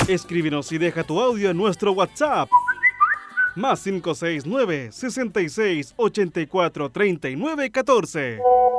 Escríbenos y deja tu audio en nuestro WhatsApp. +569 66 84 39 14.